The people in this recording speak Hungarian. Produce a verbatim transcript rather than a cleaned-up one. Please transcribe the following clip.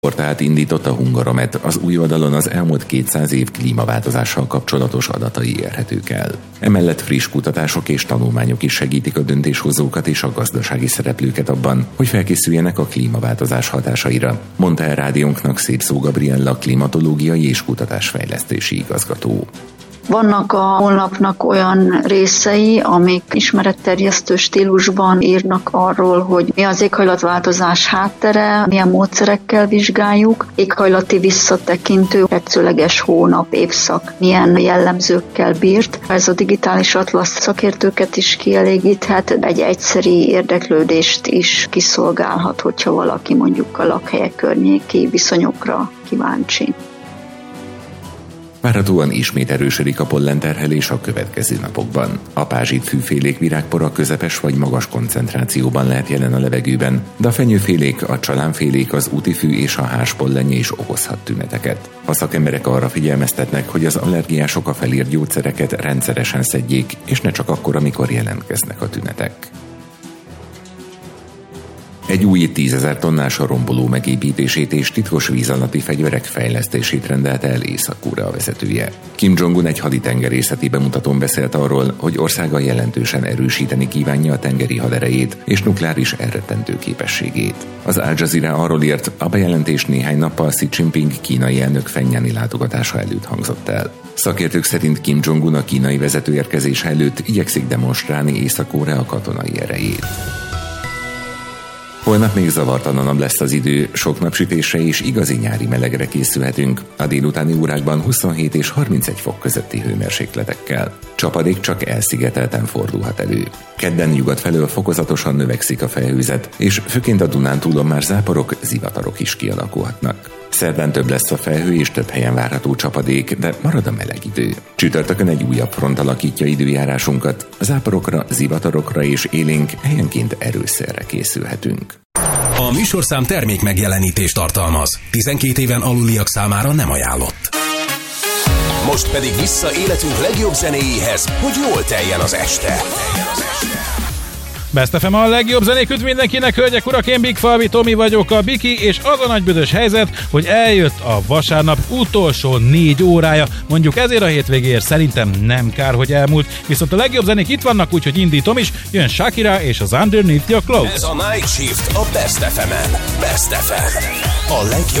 Portált indított a Hungaromet, az új oldalon az elmúlt kétszáz év klímaváltozással kapcsolatos adatai érhetők el. Emellett friss kutatások és tanulmányok is segítik a döntéshozókat és a gazdasági szereplőket abban, hogy felkészüljenek a klímaváltozás hatásaira, mondta el rádiónknak Szépszó Gabriella klimatológiai és kutatásfejlesztési igazgató. Vannak a honlapnak olyan részei, amik ismeretterjesztő stílusban írnak arról, hogy mi az éghajlatváltozás háttere, milyen módszerekkel vizsgáljuk, éghajlati visszatekintő, tetszőleges hónap, évszak milyen jellemzőkkel bírt. Ez a digitális atlasz szakértőket is kielégíthet, egy egyszeri érdeklődést is kiszolgálhat, hogyha valaki mondjuk a lakhelyek környéki viszonyokra kíváncsi. Várhatóan ismét erősödik a pollenterhelés a következő napokban. A pázsitfűfélék virágpora közepes vagy magas koncentrációban lehet jelen a levegőben, de a fenyőfélék, a csalánfélék, az útifű és a háspollenje is okozhat tüneteket. A szakemberek arra figyelmeztetnek, hogy az allergiások a felírt gyógyszereket rendszeresen szedjék, és ne csak akkor, amikor jelentkeznek a tünetek. Egy új tízezer tonnás romboló megépítését és titkos víz alatti fegyverek fejlesztését rendelte el Észak-Korea vezetője. Kim Jong-un egy haditengerészeti bemutatón beszélt arról, hogy országa jelentősen erősíteni kívánja a tengeri haderejét és nukleáris elrettentő képességét. Az Al Jazeera arról írt, a bejelentés néhány nappal Xi Jinping kínai elnök Phengjáni látogatása előtt hangzott el. Szakértők szerint Kim Jong-un a kínai vezető érkezése előtt igyekszik demonstrálni Észak-Korea katonai erejét. Holnap még zavartalanabb lesz az idő, sok napsütésre és igazi nyári melegre készülhetünk, a délutáni órákban huszonhét és harmincegy fok közötti hőmérsékletekkel. Csapadék csak elszigetelten fordulhat elő. Kedden nyugat felől fokozatosan növekszik a felhőzet, és főként a Dunántúlon már záporok, zivatarok is kialakulhatnak. Szerdán több lesz a felhő és több helyen várható csapadék, de marad a meleg idő. Csütörtökön egy újabb front alakítja időjárásunkat, záporokra, zivatarokra és élénk helyenként erőszélre készülhetünk. A műsorszám termék megjelenítést tartalmaz. tizenkét éven aluliak számára nem ajánlott. Most pedig vissza életünk legjobb zenéjéhez, hogy jól teljen az este. Best ef em a legjobb zenék mindenkinek, hölgyek, urak, én Big Falvi Tomi vagyok, a Biki, és az a nagybüdös helyzet, hogy eljött a vasárnap utolsó négy órája, mondjuk ezért a hétvégéért szerintem nem kár, hogy elmúlt, viszont a legjobb zenék itt vannak, úgyhogy indítom is, jön Shakira és az Underneath Your Clothes. Ez a Night Shift a Best ef emen. Best ef em. A legjobb